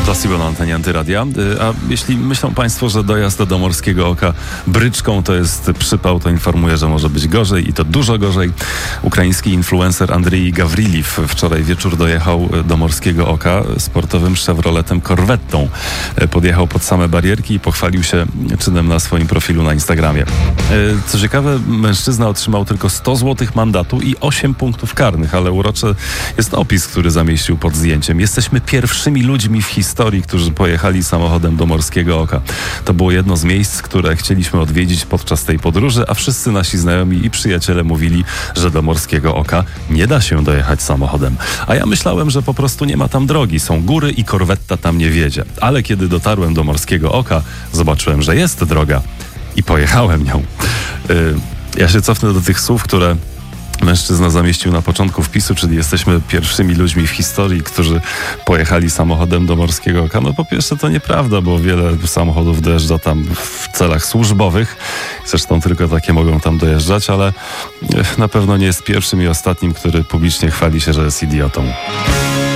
Placebo na antenie Antyradia. A jeśli myślą Państwo, że dojazd do Morskiego Oka bryczką to jest przypał, to informuję, że może być gorzej i to dużo gorzej. Ukraiński influencer Andrii Gawriliw wczoraj wieczór dojechał do Morskiego Oka sportowym Chevroletem Corvettą. Podjechał pod same barierki i pochwalił się czynem na swoim profilu na Instagramie. Co ciekawe, mężczyzna otrzymał tylko 100 zł mandatu i 8 punktów karnych, ale uroczy jest opis, który zamieścił pod zdjęciem. Jesteśmy pierwszymi ludźmi w historii, którzy pojechali samochodem do Morskiego Oka. To było jedno z miejsc, które chcieliśmy odwiedzić podczas tej podróży, a wszyscy nasi znajomi i przyjaciele mówili, że do Morskiego Oka nie da się dojechać samochodem. A ja myślałem, że po prostu nie ma tam drogi. Są góry i korwetta tam nie wiedzie. Ale kiedy dotarłem do Morskiego Oka, zobaczyłem, że jest droga i pojechałem nią. Ja się cofnę do tych słów, które mężczyzna zamieścił na początku wpisu, czyli jesteśmy pierwszymi ludźmi w historii, którzy pojechali samochodem do Morskiego Oka. No po pierwsze to nieprawda, bo wiele samochodów dojeżdża tam w celach służbowych. Zresztą tylko takie mogą tam dojeżdżać, ale na pewno nie jest pierwszym i ostatnim, który publicznie chwali się, że jest idiotą.